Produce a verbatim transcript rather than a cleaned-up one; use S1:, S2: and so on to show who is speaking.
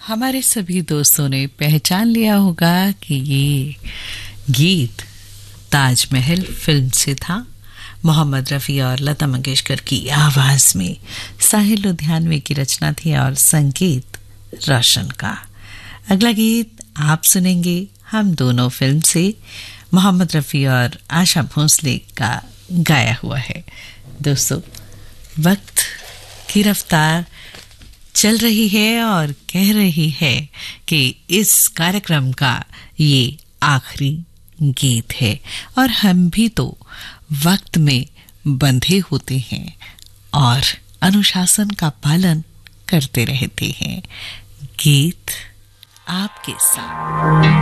S1: हमारे सभी दोस्तों ने पहचान लिया होगा कि ये गीत ताजमहल फिल्म से था। मोहम्मद रफ़ी और लता मंगेशकर की आवाज में साहिल लुधियानवी की रचना थी और संगीत रोशन का। अगला गीत आप सुनेंगे हम दोनों फिल्म से, मोहम्मद रफ़ी और आशा भोसले का गाया हुआ है। दोस्तों, वक्त की रफ्तार चल रही है और कह रही है कि इस कार्यक्रम का ये आखिरी गीत है और हम भी तो वक्त में बंधे होते हैं और अनुशासन का पालन करते रहते हैं। गीत आपके साथ।